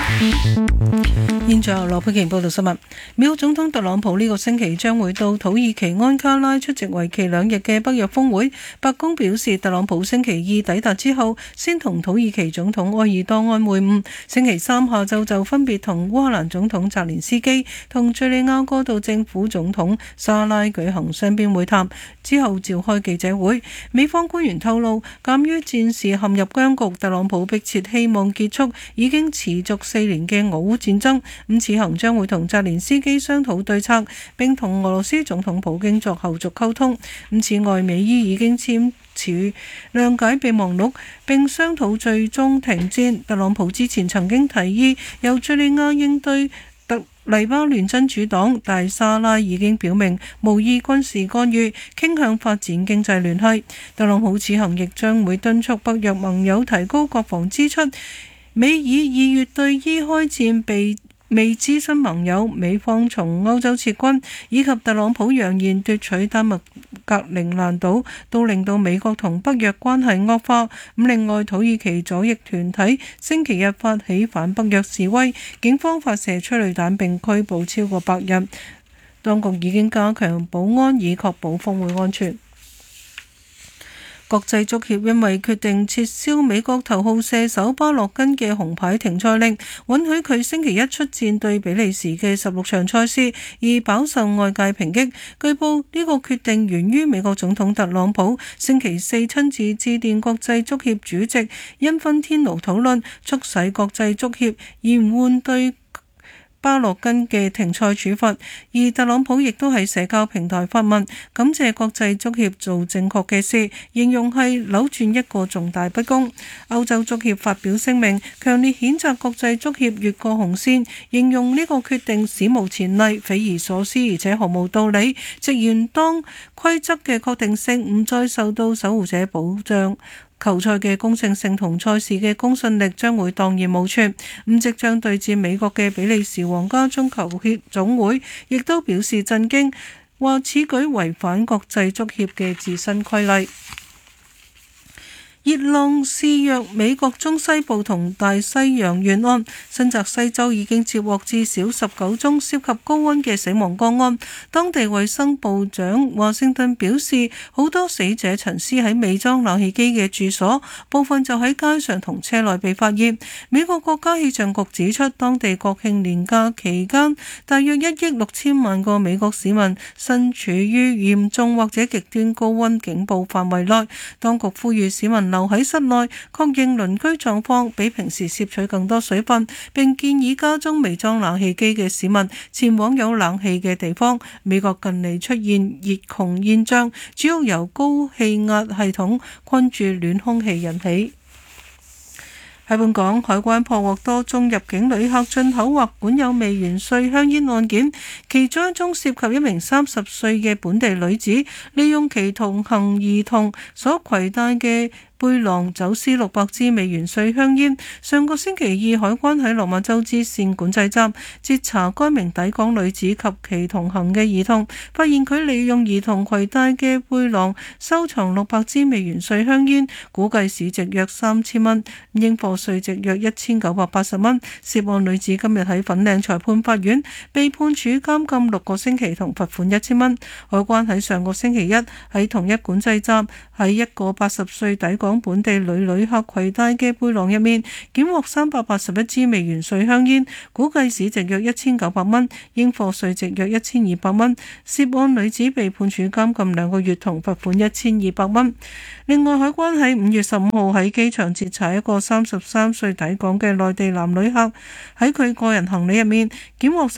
現在由羅佩瓊報道新聞。美國總統特朗普呢個星期將會到土耳其安卡拉出席為期2日嘅北約峰會。白宮表示，特朗普星期二抵達之後，先同土耳其總統埃爾多安會晤，星期三下晝就分別同烏克蘭總統澤連斯基同敘利亞過渡政府總統沙拉舉行雙邊會談，之後召開記者會。美方官員透露，鑑於戰事陷入僵局，特朗普迫切希望結束已經持續4年嘅俄烏戰爭。此行將會同澤連斯基商討對策，並同俄羅斯總統普京作後續溝通。此外，美伊已經簽署諒解備忘錄，並商討最終停戰。特朗普之前曾經提議由敘利亞應對黎巴嫩真主黨，但沙拉已經表明無意軍事干預，傾向發展經濟聯繫。特朗普此行亦將會敦促北約盟友提高國防支出。美以2月對伊開戰未諮詢盟友，美方從歐洲撤軍，以及特朗普揚言奪取丹麥格陵蘭島，都令到美國同北約關係惡化。另外，土耳其左翼團體星期日發起反北約示威，警方發射催淚彈並拘捕超過100人。當局已經加強保安，以確保峰會安全。國際足協因為決定撤銷美國頭號射手巴洛根嘅紅牌停賽令，允許佢星期一出戰對比利時嘅16場賽事，而飽受外界抨擊。據報呢個決定源於美國總統特朗普星期四親自致電國際足協主席因芬天奴討論，促使國際足協延緩對巴洛根嘅停賽處罰，而特朗普亦都喺社交平台發文感謝國際足協做正確嘅事，形容係扭轉一個重大不公。歐洲足協發表聲明，強烈譴責國際足協越過紅線，形容呢個決定史無前例、匪夷所思，而且毫無道理。直言當規則嘅確定性唔再受到守護者保障，球賽嘅公正性同賽事嘅公信力將會蕩然無存。即將對戰美國嘅比利時皇家足球協總會亦都表示震驚，話此舉違反國際足協嘅自身規例。熱浪肆虐美國中西部同大西洋沿岸，新澤西州已經接獲至少19宗涉及高溫嘅死亡個案。當地衛生部長華盛頓表示，好多死者陳屍喺未裝冷氣機嘅住所，部分就喺街上同車內被發現。美國國家氣象局指出，當地國慶年假期間，大約1億6千萬個美國市民身處於嚴重或者極端高溫警報範圍內。當局呼籲市民留喺室內，確認鄰居狀況，比平時攝取更多水分，並建議家中未裝冷氣機嘅市民前往有冷氣嘅地方。美國近嚟出現熱窮現象，主要由高氣壓系統困住暖空氣引起。喺本港，海關破獲多宗入境旅客進口或管有未完稅香煙案件，其中一宗涉及一名30歲嘅本地女子，利用其同行兒童所攜帶嘅背囊走私600支未完稅香煙。上個星期二，海關喺落馬洲支線管制站截查該名抵港女子及其同行嘅兒童，發現佢利用兒童攜帶嘅背囊收藏600支未完稅香煙，估計市值約3000蚊，應課稅值約1980蚊。涉案女子今日喺粉嶺裁判法院被判處監禁6個星期同罰款1000蚊。海關喺上個星期一喺同一管制站喺一個80歲抵港本地女旅客攜帶嘅背囊入面，檢獲381支未完稅香煙，估計市值約1900蚊，應課稅值約1200蚊。涉案女子被判處監禁2個月同罰款1200蚊。另外，海關喺5月15號喺機場截查一個33歲抵港嘅內地男旅客，喺佢個人行李入面檢獲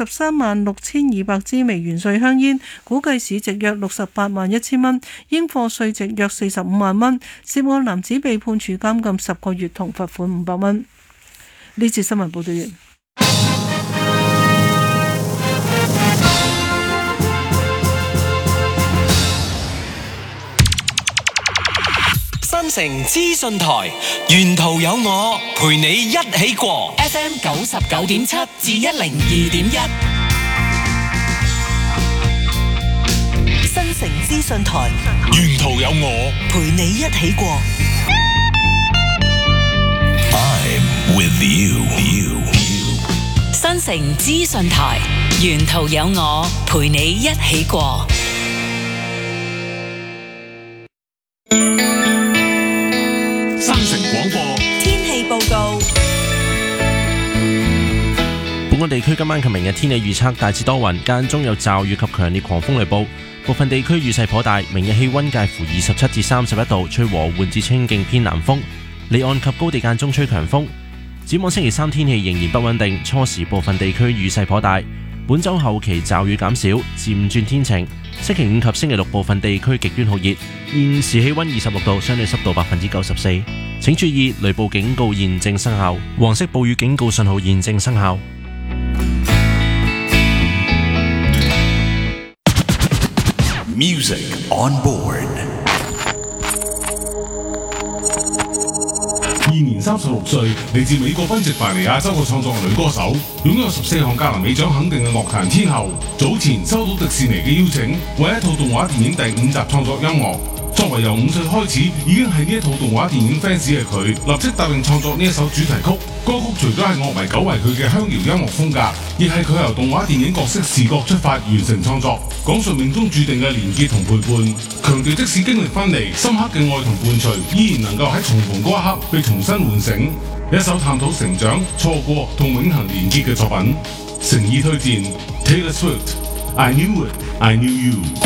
136200支未完稅香煙，估計市值約681000蚊，應課稅值約45萬蚊。涉案男子被判處監禁10個月同罰款500蚊。呢次新聞報道完。 新城資訊台，沿途有我陪你一起過。FM 99.7至102.1。新城資訊台，沿途有我陪你一起過。I'm with you. 城資訊台，沿途有我陪你一起過。 新城廣播天氣報告。 本港地區今晚及明日天氣預測大致多雲，間中有驟雨及強烈狂風雷暴，部分地區雨勢頗大。明日氣溫介乎27至31度，吹和緩至清勁偏南風，離岸及高地間中吹強風。展望星期三天氣仍然不穩定，初時部分地區雨勢頗大。本週後期驟雨減少，漸轉天晴。星期五及星期六部分地區極端酷熱。現時氣溫26度，相對濕度94%。請注意雷暴警告現正生效，黃色暴雨警告信號現正生效。 Music on board。現年36歲，嚟自美國賓夕凡尼亞州嘅創作女歌手，擁有14項格林美獎肯定嘅樂壇天后。早前收到迪士尼嘅邀請，為一套動畫電影第5集創作音樂。作為由5歲開始已經係呢一套動畫電影 fans 嘅佢，立即答應創作呢一首主題曲。歌曲除咗係樂迷久違佢嘅鄉謠音樂風格，亦係佢由動畫電影角色視覺出發完成創作，講述命中注定嘅連結同陪伴，強調即使經歷分離，深刻嘅愛同伴隨，依然能夠喺重逢嗰一刻被重新喚醒。一首探討成長、錯過同永恆連結嘅作品，誠意推薦 Taylor Swift I Knew It, I Knew You。